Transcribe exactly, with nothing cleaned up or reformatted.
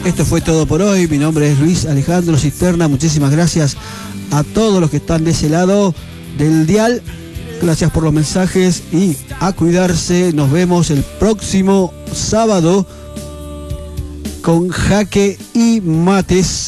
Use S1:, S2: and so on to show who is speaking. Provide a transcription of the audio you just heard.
S1: Esto fue todo por hoy. Mi nombre es Luis Alejandro Cisterna. Muchísimas gracias a todos los que están de ese lado del dial. Gracias por los mensajes y a cuidarse. Nos vemos el próximo sábado con Jaque y Mates.